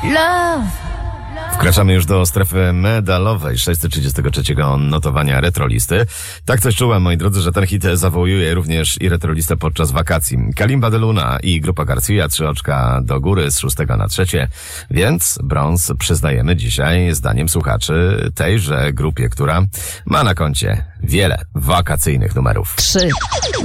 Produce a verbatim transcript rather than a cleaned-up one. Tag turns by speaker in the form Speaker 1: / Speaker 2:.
Speaker 1: Love.
Speaker 2: Wkraczamy już do strefy medalowej sześćset trzydziestego trzeciego notowania retrolisty. Tak coś czułem, moi drodzy, że ten hit zawołuje również i retrolistę podczas wakacji. Kalimba de Luna i Grupa Garcia, trzy oczka do góry z szóstego na trzecie, więc brąz przyznajemy dzisiaj zdaniem słuchaczy tejże grupie, która ma na koncie wiele wakacyjnych numerów.
Speaker 1: Trzy.